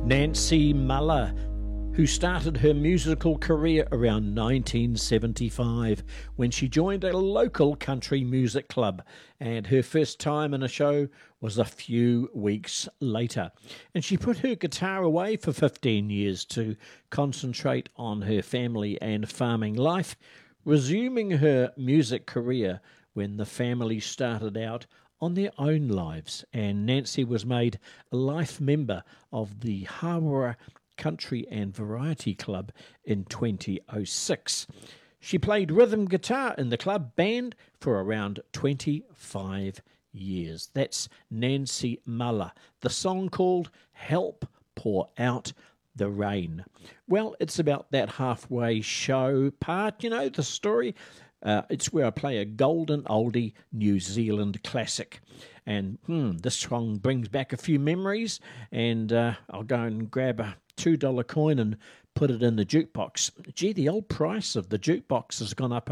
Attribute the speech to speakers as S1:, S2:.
S1: Nancy Muller, who started her musical career around 1975 when she joined a local country music club, and her first time in a show was a few weeks later. And she put her guitar away for 15 years to concentrate on her family and farming life, resuming her music career when the family started out on their own lives, and Nancy was made a life member of the Hawera Country and Variety Club in 2006. She played rhythm guitar in the club band for around 25 years. That's Nancy Muller. The song called Help Pour Out the Rain. Well, it's about that halfway show part, you know, the story. It's where I play a golden oldie New Zealand classic. And this song brings back a few memories, and I'll go and grab a $2 coin and put it in the jukebox. Gee, the old price of the jukebox has gone up